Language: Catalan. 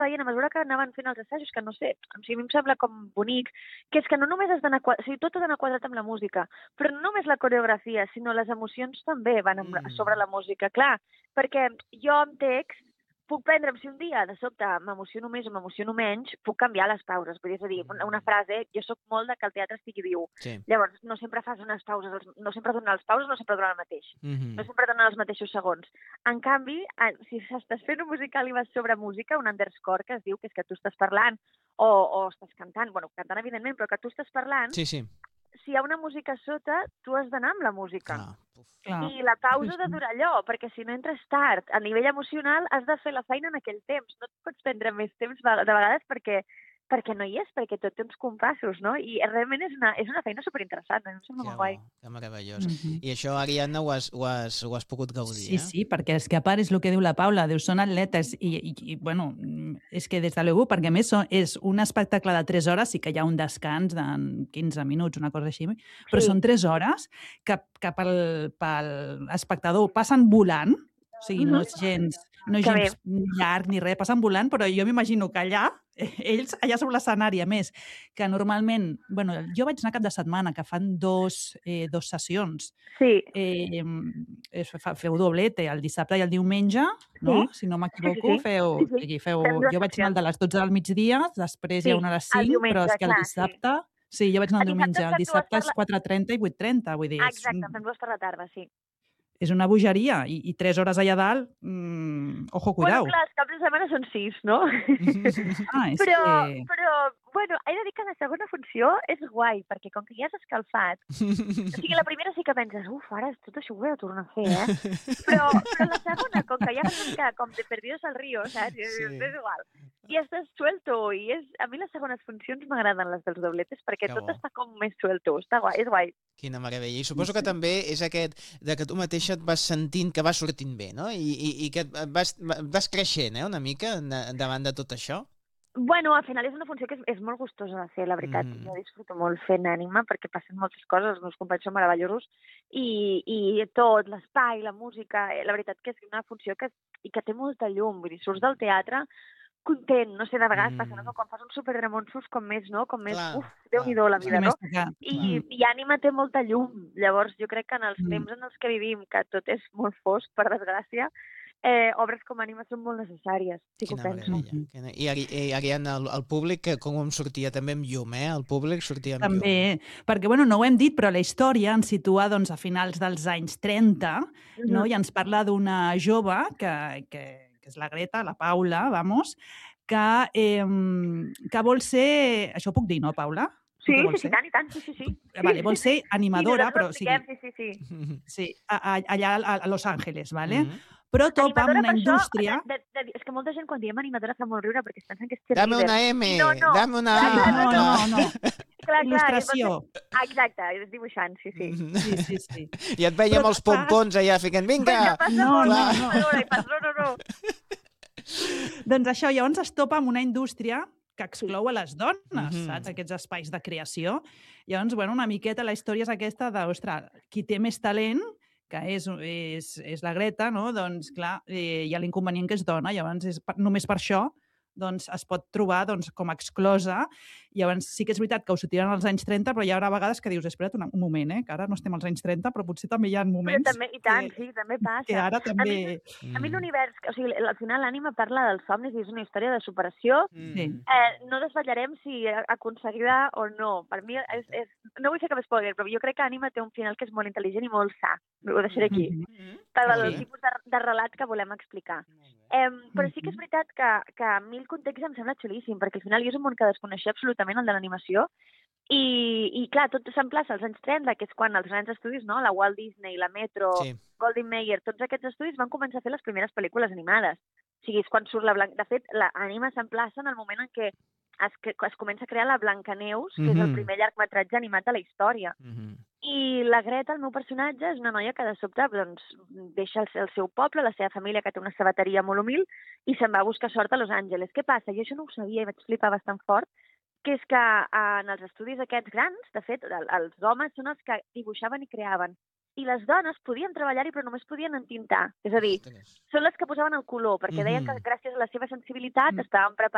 veient a mesura que anaven fent els assajos, que no sé, o sigui, a mi em sembla com bonic, que és que no només has d'anar quadrat, o sigui, tot ha d'anar quadrat amb la música, però no només la coreografia, sinó les emocions també van sobre la música, clar, perquè jo amb text puc prendre'm, si un dia de sobte m'emociono més o m'emociono menys, puc canviar les pauses. Vull dir, és a dir, una frase, jo sóc molt de que el teatre estigui viu. Sí. Llavors, no sempre fas unes pauses, no sempre donen les pauses, no sempre donen el mateix. No sempre donen els mateixos segons. En canvi, si estàs fent un musical i vas sobre música, un underscore que es diu, que és que tu estàs parlant o estàs cantant, bueno, cantant evidentment, però que tu estàs parlant, Sí, sí. si hi ha una música sota, tu has d'anar amb la música. Clar. I la pausa ha de durar allò, perquè si no entres tard, a nivell emocional, has de fer la feina en aquell temps. No et pots prendre més temps de vegades perquè no hi és, perquè tot té uns compassos, no? I realment és una feina superinteressant, a mi em sembla molt guai. Que meravellós. I això, Ariadna, ho has pogut gaudir, Sí, perquè és que a part és el que diu la Paula, diu, són atletes i bueno, és que des de l'EU, perquè a més és un espectacle de 3 hores, sí que hi ha un descans de 15 minuts, una cosa així, però són 3 hores que pel espectador passen volant, o sigui, no és gens llarg ni res, passen volant, però jo m'imagino que allà, ells allà sobre l'escenari, a més, que normalment, bueno, jo vaig anar cap de setmana, que fan dos sessions. Sí. Feu doblete, el dissabte i el diumenge, no? Si no m'equivoco, feu... Jo vaig anar al de les 12 del migdia, després hi ha una a les 5, però és que el dissabte... Sí, jo vaig anar el diumenge. El dissabte és 4:30 i 8:30, vull dir... Exacte, fem dues per la tarda, sí. És una bogeria, i 3 hores allà dalt, ojo, cuidao. Bueno, clar, els caps de setmana són 6, no? Però, bueno, he de dir que la segona funció és guai, perquè com que ja has escalfat, o sigui, la primera sí que penses, ara tot això ho he de tornar a fer, Però la segona, com que ja vas ficar com de perdidos al río, saps? És igual. I estàs suelto, i a mi les segones funcions m'agraden les dels dobletes, perquè tot està com més suelto, està guai, és guai. Quina meravella. I suposo que també és aquest de que tu mateixa et vas sentint que va sortint bé, no? I que vas creixent, una mica, davant de tot això. Bueno, al final és una funció que és molt gustosa de fer, la veritat. Jo disfruto molt fent ànima perquè passen moltes coses, els meus companys són meravellosos i tot, l'espai, la música, la veritat que és una funció que té molta llum, vull dir, surts del teatre content, no sé, de vegades passa, no? Quan fas un superdramon surts com més, no? Com més, Déu-n'hi-do la vida, no? I ànima té molta llum, llavors jo crec que en els temps en els que vivim, que tot és molt fosc, per desgràcia, obres com ànima són molt necessàries, sí que ho penso. I Ariadna, el públic, com em sortia també amb llum, el públic sortia amb llum. També, perquè, bueno, no ho hem dit, però la història ens situa, doncs, a finals dels anys 30, no? I ens parla d'una jove que és la Greta, la Paula, vamos, que vol ser... Això ho puc dir, no, Paula? Sí, tant, sí. Vale, vol ser animadora, però... Sí, allà a Los Ángeles, vale? Però topa amb una indústria... És que molta gent quan diem animadora fa molt riure perquè es pensen que és cheerleader. Dame una M, dame una A. No. Clar, il·lustració. Exacte, és dibuixant, sí. Sí. I et veiem els pompons allà ficant, vinga! No. No. Doncs això, llavors es topa amb una indústria que exclou a les dones, saps? Aquests espais de creació. Llavors, bueno, una miqueta la història és aquesta de, ostres, qui té més talent, que és la Greta, no? Doncs, clar, hi ha l'inconvenient que és dona, llavors només per això doncs es pot trobar com a exclosa. Llavors sí que és veritat que ho sortiran als anys 30, però hi haurà vegades que dius, espera't un moment, que ara no estem als anys 30, però potser també hi ha moments... Però també, i tant, sí, també passa. Que ara també... A mi l'univers, o sigui, al final l'ànima parla dels somnis i és una història de superació. No desvetllarem si aconseguirà o no. Per mi, no vull fer cap spoiler, però jo crec que Ànima té un final que és molt intel·ligent i molt sa. Ho deixaré aquí. Per el tipus de relat que volem explicar. Però sí que és veritat que a mi el context em sembla xulíssim, perquè al final jo és un món que desconeixia absolutament, el de l'animació, i clar, tot s'emplaça als anys 30, que és quan els grans estudis, no? La Walt Disney, la Metro, Golden Mayer, tots aquests estudis van començar a fer les primeres pel·lícules animades. O sigui, és quan surt la Blanca... De fet, l'Ànima s'emplaça en el moment en què es comença a crear la Blancaneus, que és el primer llargmetratge animat de la història. I la Greta, el meu personatge, és una noia que de sobte deixa el seu poble, la seva família, que té una sabateria molt humil, i se'n va a buscar sort a Los Angeles. Què passa? Jo això no ho sabia i vaig flipar bastant fort, que és que en els estudis aquests grans, de fet, els homes són els que dibuixaven i creaven. I les dones podien treballar-hi però només podien entintar. És a dir, són les que posaven el color, perquè deien que gràcies a la seva sensibilitat estaven preparades